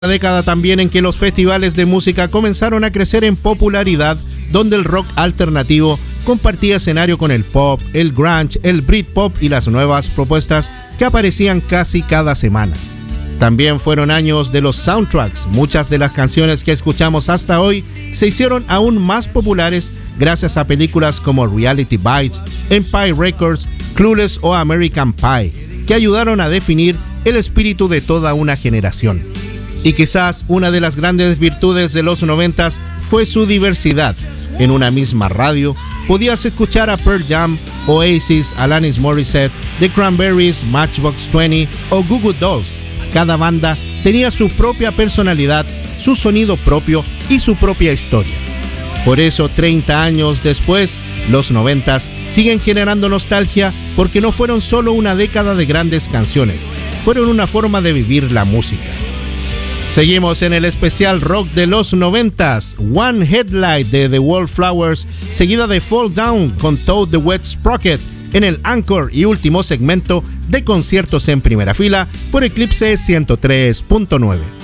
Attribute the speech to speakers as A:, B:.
A: La década también en que los festivales de música comenzaron a crecer en popularidad, donde el rock alternativo compartía escenario con el pop, el grunge, el Britpop y las nuevas propuestas que aparecían casi cada semana. También fueron años de los soundtracks. Muchas de las canciones que escuchamos hasta hoy se hicieron aún más populares gracias a películas como Reality Bites, Empire Records, Clueless o American Pie, que ayudaron a definir el espíritu de toda una generación. Y quizás una de las grandes virtudes de los 90s fue su diversidad. En una misma radio podías escuchar a Pearl Jam, Oasis, Alanis Morissette, The Cranberries, Matchbox 20 o Goo Goo Dolls. Cada banda tenía su propia personalidad, su sonido propio y su propia historia. Por eso, 30 años después, los 90s siguen generando nostalgia porque no fueron solo una década de grandes canciones, fueron una forma de vivir la música. Seguimos en el especial rock de los 90s, One Headlight de The Wallflowers, seguida de Fall Down con Toad the Wet Sprocket en el Anchor y último segmento de conciertos en primera fila por Eclipse 103.9.